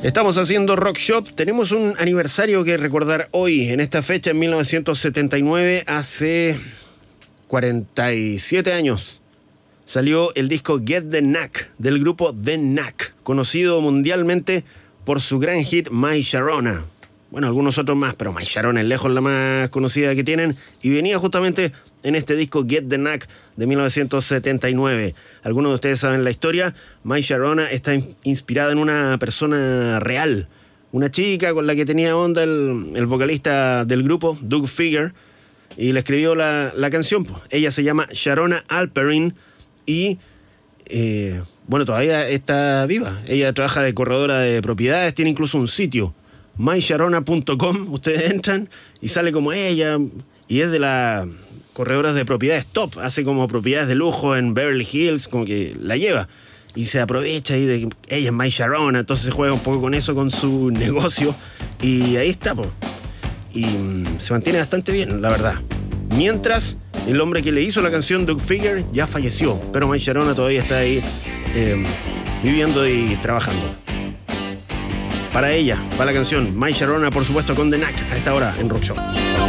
Estamos haciendo Rock Shop. Tenemos un aniversario que recordar hoy. En esta fecha, en 1979, hace 47 años, salió el disco Get the Knack del grupo The Knack, conocido mundialmente por su gran hit My Sharona. Bueno, algunos otros más, pero My Sharona es lejos la más conocida que tienen, y venía justamente en este disco Get the Knack de 1979. Algunos de ustedes saben la historia. My Sharona está inspirada en una persona real, una chica con la que tenía onda el vocalista del grupo, Doug Figger, y le escribió la canción. Ella se llama Sharona Alperin y todavía está viva. Ella trabaja de corredora de propiedades, tiene incluso un sitio, mysharona.com. Ustedes entran y sale como ella, y es de las corredoras de propiedades top, hace como propiedades de lujo en Beverly Hills, como que la lleva y se aprovecha ahí de que ella es My Sharona, entonces juega un poco con eso, con su negocio, y ahí está, y se mantiene bastante bien, la verdad. Mientras, el hombre que le hizo la canción, Doug Figger, ya falleció, pero My Sharona todavía está ahí viviendo y trabajando. Para ella, para la canción My Sharona, por supuesto, con The Knack, a esta hora en Rock Show.